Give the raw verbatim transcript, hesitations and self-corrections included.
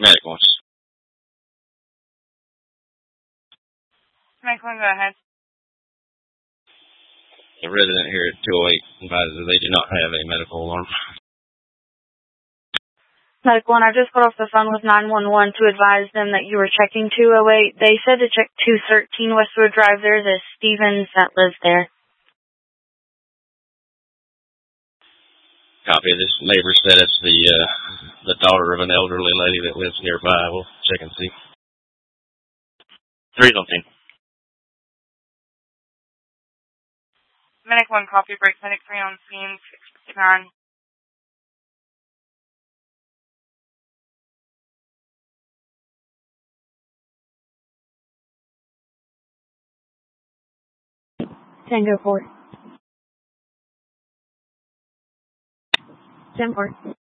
Medic wants. Medic one, go ahead. The resident here at two oh eight advises that they do not have a medical alarm. Medic one, I just got off the phone with nine one one to advise them that you were checking two oh eight. They said to check two thirteen Westwood Drive. There's a Stevens that lives there. Copy. This neighbor said it's the uh, the daughter of an elderly lady that lives nearby. We'll check and see. Three something. Medic one, copy. Break medic three on scene. six fifty-nine. Tango four. ten four.